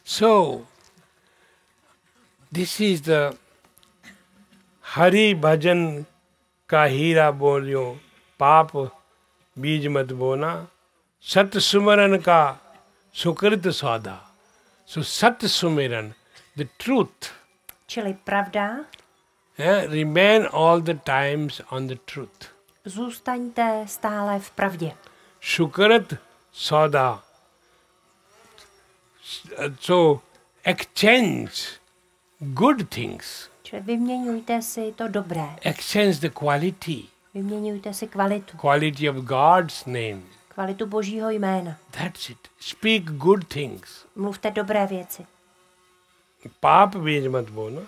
So, this is the Hari Bhajan ka हीरा बोलियो पाप बीज मत बोना सत सुमरन का सुकृत सौदा. So Sat Sumiran, the truth, Čili pravda, remain all the times on the truth. zůstaňte stále v pravdě. Shukrat Sauda. So exchange good things. Čili vyměňujte si to dobré. Exchange the quality. Vyměňujte si kvalitu. Quality of God's name. Kvalitu Božího jména. That's it. Speak good things. Mluvte dobré věci. पाप बीज मत बोना.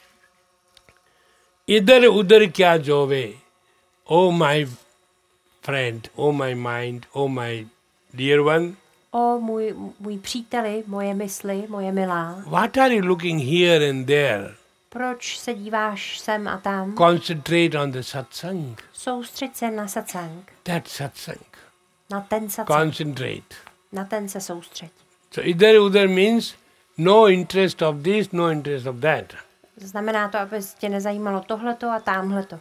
इधर उधर क्या जोवे. Oh my friend, oh my mind, oh my dear one. O můj příteli, moje mysli, moje milá. What are you looking here and there? Proč se díváš sem a tam? Concentrate on the satsang. Soustřeď se na satsang. That satsang. Na ten satsang. Concentrate. Na ten se soustřeď. So idhar udhar means no interest of this, no interest of that. Znamená to, aby tě nezajímalo tohleto a támhleto.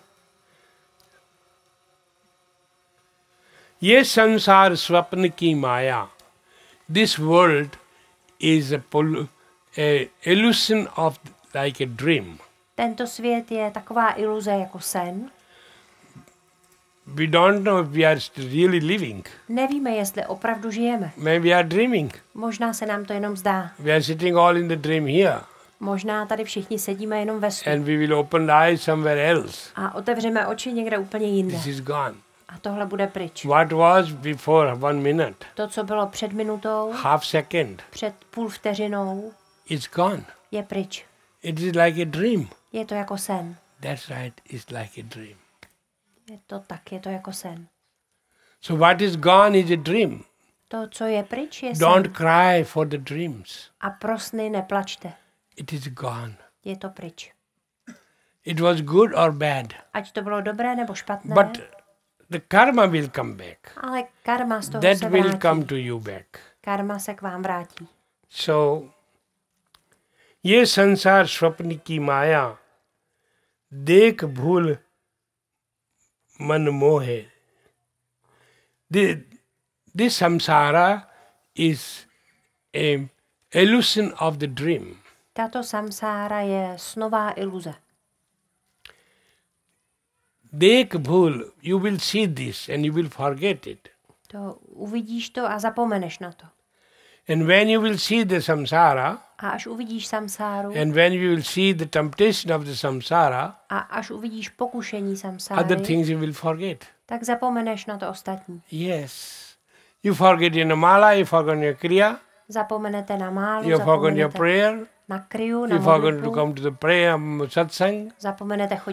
ये संसार स्वप्न की माया. This world is a illusion of like a dream. Tento svět je taková iluze jako sen. We don't know if we are really living. Nevíme, jestli opravdu žijeme. Maybe we are dreaming. Možná se nám to jenom zdá. We are sitting all in the dream here. Možná tady všichni sedíme jenom ve snu. And we will open the eyes somewhere else. A otevřeme oči někde úplně jinde. This is gone. A tohle bude pryč. What was before 1 minute, To, co bylo před minutou, half second, před půl vteřinou, it's gone. je pryč. It is like a dream. Je to jako sen. That's right, it's like a dream. Je to tak, je to jako sen. So what is gone is a dream. To, co je pryč, je Don't sen. cry for the dreams. A pro sny neplačte. It is gone. Je to pryč. It was good or bad. Ať to bylo dobré nebo špatné, But the karma will come back. ale karma z toho That se will vrátí. come to you back. Karma se k vám vrátí. So, ये संसार स्वप्न की माया देख भूल मन मोहे. This samsara is a illusion of the dream. Tato samsára je snová iluze. Dekh bhul, you will see this and you will forget it. To uvidíš to a zapomeneš na to. And when you will see the samsara, A až uvidíš samsáru, and when you will see the temptation of the samsara, a až uvidíš pokušení other samsáry, things you will forget. tak zapomeneš na to ostatní. Yes. You forget your namala, you forget your kriya, Zapomenete na málu, you forget your zapomenete prayer, na kriu, na you forget to modlitbu, come to the prayer satsang. zapomenete chodit